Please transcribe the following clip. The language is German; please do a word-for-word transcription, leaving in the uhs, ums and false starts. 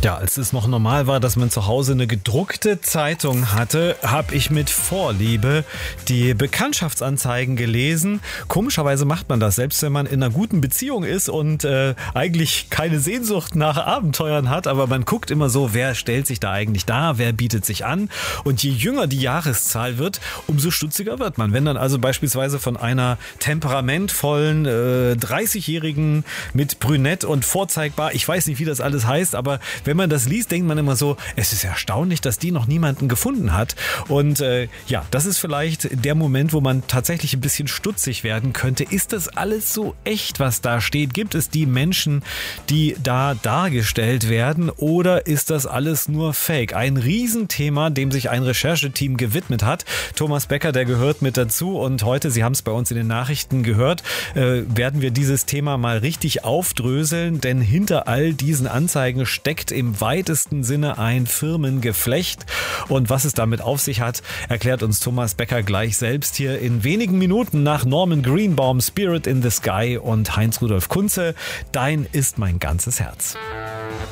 Ja, als es noch normal war, dass man zu Hause eine gedruckte Zeitung hatte, habe ich mit Vorliebe die Bekanntschaftsanzeigen gelesen. Komischerweise macht man das, selbst wenn man in einer guten Beziehung ist und äh, eigentlich keine Sehnsucht nach Abenteuern hat, aber man guckt immer so, wer stellt sich da eigentlich dar, wer bietet sich an, und je jünger die Jahreszahl wird, umso stutziger wird man. Wenn dann also beispielsweise von einer temperamentvollen äh, dreißigjährigen mit Brünett und vorzeigbar, ich weiß nicht, wie das alles heißt, aber wenn man das liest, denkt man immer so, es ist erstaunlich, dass die noch niemanden gefunden hat. Und äh, ja, das ist vielleicht der Moment, wo man tatsächlich ein bisschen stutzig werden könnte. Ist das alles so echt, was da steht? Gibt es die Menschen, die da dargestellt werden, oder ist das alles nur Fake? Ein Riesenthema, dem sich ein Rechercheteam gewidmet hat. Thomas Becker, der gehört mit dazu, und heute, Sie haben es bei uns in den Nachrichten gehört, äh, werden wir dieses Thema mal richtig aufdröseln, denn hinter all diesen Anzeigen steckt im weitesten Sinne ein Firmengeflecht. Und was es damit auf sich hat, erklärt uns Thomas Becker gleich selbst hier in wenigen Minuten nach Norman Greenbaum, Spirit in the Sky und Heinz Rudolf Kunze. Dein ist mein ganzes Herz.